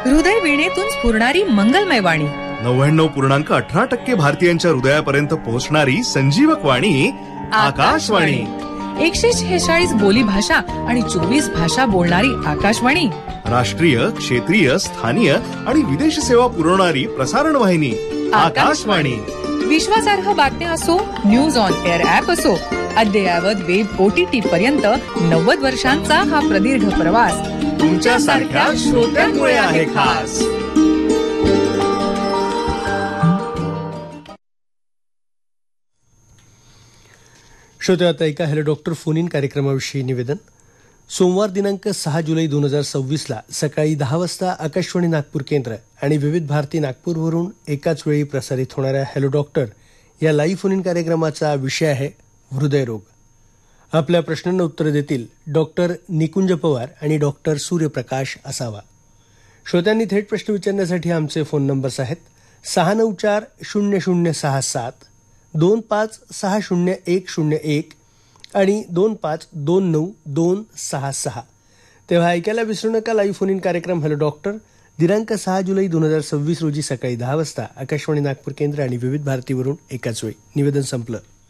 हृदय वीणेतून स्फुरणारी मंगलमय वाणी, 99.18% भारतीयांच्या हृदयापर्यंत पोहोचणारी संजीवक वाणी आकाशवाणी. 146 बोली भाषा आणि 24 भाषा बोलणारी आकाशवाणी. राष्ट्रीय, क्षेत्रीय, स्थानीय आणि विदेश सेवा पुरवणारी प्रसारण वाहिनी आकाशवाणी. विश्वासार्ह बातम्या असो, न्यूज ऑन एअर ऍप असो, अद्ययावत वेब OTT पर्यंत 90 वर्षांचा हा प्रदीर्घ प्रवास तुमच्यासारख्या श्रोत्यांमुळे आहे खास. श्रोते, आता ऐका हॅलो डॉक्टर फोन इन कार्यक्रमाविषयी निवेदन. सोमवार दिनांक 6 जुलै 2026 सकाळी 10 वाजता आकाशवाणी नागपूर केंद्र आणि विविध भारती नागपूरवरून एकाच वेळी प्रसारित होणाऱ्या हॅलो डॉक्टर या लाईव्ह फोन इन कार्यक्रमाचा विषय आहे हृदयरोग. आपल्या प्रश्नांना उत्तर देतील डॉक्टर निकुंज पवार आणि डॉक्टर सूर्यप्रकाश असावा. श्रोत्यांनी थेट प्रश्न विचारण्यासाठी आमचे फोन नंबर्स आहेत 694-0067, 2560-101 आणि 2529-266. तेव्हा ऐकायला विसरू नका लाईव्ह फोन इन कार्यक्रम हॅलो डॉक्टर दिनांक 6 जुलै 2026 रोजी सकाळी 10 वाजता आकाशवाणी नागपूर केंद्र आणि विविध भारतीवरून एकाच वेळी. निवेदन संपलं.